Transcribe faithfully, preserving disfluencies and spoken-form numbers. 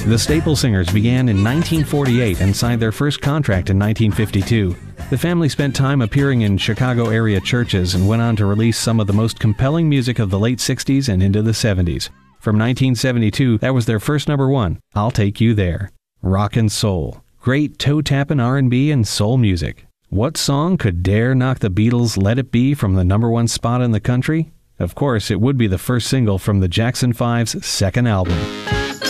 The Staple Singers began in nineteen forty-eight and signed their first contract in nineteen fifty-two. The family spent time appearing in Chicago area churches and went on to release some of the most compelling music of the late sixties and into the seventies. From nineteen seventy-two, that was their first number one, I'll Take You There. Rock and soul. Great toe-tapping R and B and soul music. What song could dare knock the Beatles' Let It Be from the number one spot in the country? Of course, it would be the first single from the Jackson five's second album.